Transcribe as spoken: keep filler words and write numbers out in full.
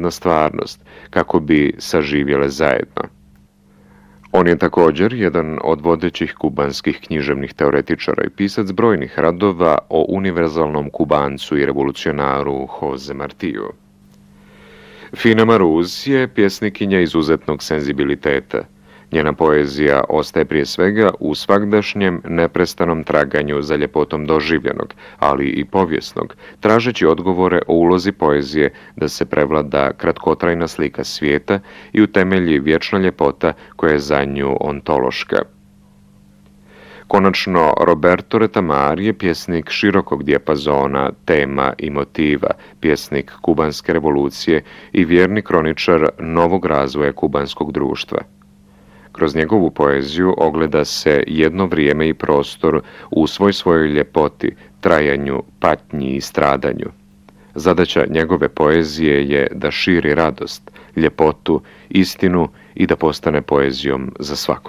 međunarodna stvarnost, kako bi saživjele zajedno. On je također jedan od vodećih kubanskih književnih teoretičara i pisac brojnih radova o univerzalnom Kubancu i revolucionaru Jose Martiju. Fina Maruz je pjesnikinja izuzetnog senzibiliteta. Njena poezija ostaje prije svega u svagdašnjem neprestanom traganju za ljepotom doživljenog, ali i povijesnog, tražeći odgovore o ulozi poezije da se prevlada kratkotrajna slika svijeta i utemelji vječna ljepota koja je za nju ontološka. Konačno, Roberto Retamar je pjesnik širokog dijapazona, tema i motiva, pjesnik kubanske revolucije i vjerni kroničar novog razvoja kubanskog društva. Kroz njegovu poeziju ogleda se jedno vrijeme i prostor u svoj svojoj ljepoti, trajanju, patnji i stradanju. Zadaća njegove poezije je da širi radost, ljepotu, istinu i da postane poezijom za svakog.